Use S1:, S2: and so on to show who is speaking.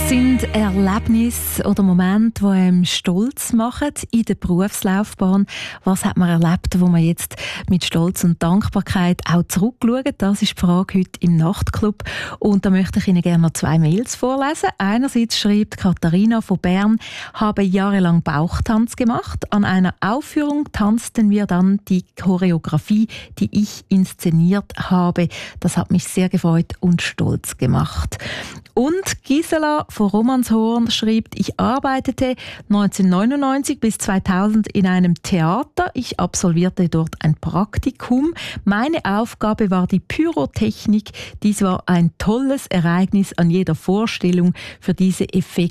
S1: sind Erlebnisse oder Momente, die einem stolz machen in der Berufslaufbahn. Was hat man erlebt, wo man jetzt mit Stolz und Dankbarkeit auch zurückschaut? Das ist die Frage heute im Nachtclub. Und da möchte ich Ihnen gerne noch 2 Mails vorlesen. Einerseits schreibt Katharina von Bern, habe jahrelang Bauchtanz gemacht. An einer Aufführung tanzten wir dann die Choreografie, die ich inszeniert habe. Das hat mich sehr gefreut und stolz gemacht. Und Gisela von Romanshorn schreibt, ich arbeitete 1999 bis 2000 in einem Theater. Ich absolvierte dort ein Praktikum. Meine Aufgabe war die Pyrotechnik. Dies war ein tolles Ereignis an jeder Vorstellung. Für diese Effekte